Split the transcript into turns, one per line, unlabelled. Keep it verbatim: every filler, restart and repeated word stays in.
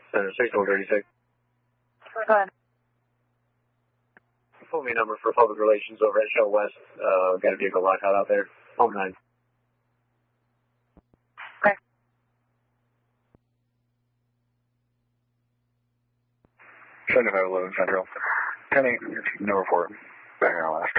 Center six one thirty-six.
Go ahead.
Phone me number for public relations over at Shell West. Uh, got a vehicle lockout out there. Home nine.
Okay.
seventy-five eleven Central. ten eight, number four. Back in our last.